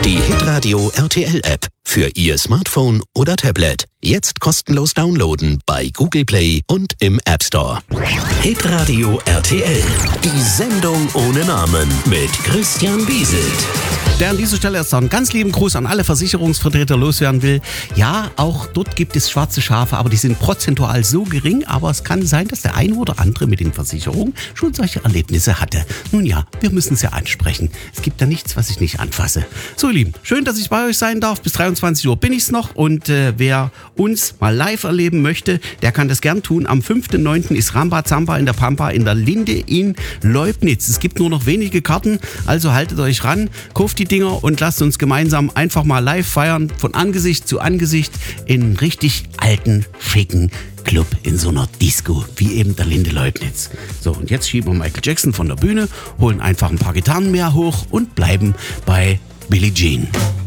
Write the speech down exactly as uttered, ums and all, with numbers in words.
Die Hitradio R T L App für Ihr Smartphone oder Tablet. Jetzt kostenlos downloaden bei Google Play und im App Store. Hitradio R T L. Die Sendung ohne Namen mit Christian Bieselt. Der an dieser Stelle erst einen ganz lieben Gruß an alle Versicherungsvertreter loswerden will. Ja, auch dort gibt es schwarze Schafe, aber die sind prozentual so gering. Aber es kann sein, dass der eine oder andere mit den Versicherungen schon solche Erlebnisse hatte. Nun ja, wir müssen es ja ansprechen. Es gibt da nichts, was ich nicht anfasse. So, ihr Lieben, schön, dass ich bei euch sein darf. Bis dreiundzwanzig Uhr bin ich's noch. Und äh, wer uns mal live erleben möchte, der kann das gern tun. Am fünften neunten ist Ramba Zamba in der Pampa in der Linde in Leubnitz. Es gibt nur noch wenige Karten, also haltet euch ran, kauft die Dinger und lasst uns gemeinsam einfach mal live feiern, von Angesicht zu Angesicht in einem richtig alten, schicken Club in so einer Disco, wie eben der Linde Leubnitz. So, und jetzt schieben wir Michael Jackson von der Bühne, holen einfach ein paar Gitarren mehr hoch und bleiben bei Billie Jean.